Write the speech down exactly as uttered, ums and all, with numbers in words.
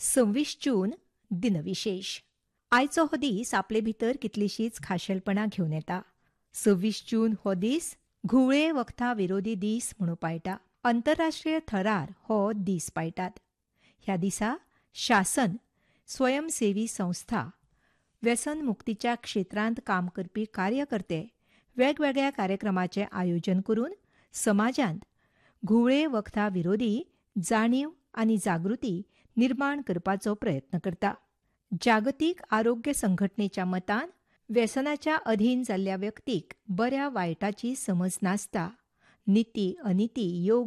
सव्वीस जून दिनविशेष. आयचो हो दीस आपले भितर कितलीशीच खाशेलपणां घेवन येता. सव्वीस जून हो दीस घुवळे वखदां विरोधी दीस म्हणून पाळटा. आंतरराष्ट्रीय थरार हो दीस पाळटात. ह्या दिसा शासन, स्वयंसेवी संस्था, व्यसन मुक्तीच्या क्षेत्रांत काम करपी कार्यकर्ते वेगवेगळ्या कार्यक्रमांचें आयोजन करून समाजांत घुवळे वखदां विरोधी जाणीव आनी जागृती निर्माण करपाचो प्रयत्न करता. जागतीक आरोग्य संघटनेच्या मतान व्यसनाच्या अधीन जाल्ल्या व्यक्तीक बऱ्या वायटाची समज नासता. निती अनिती, योग